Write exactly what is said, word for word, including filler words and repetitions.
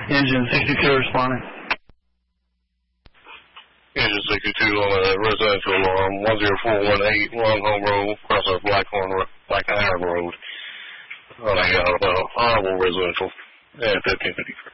Engine sixty-two responding. Engine sixty-two on a residential alarm, one zero four one eight, Long Home Road, across the Blackhorn, Black Iron Road, on a uh, honorable residential, and fifteen fifty-three.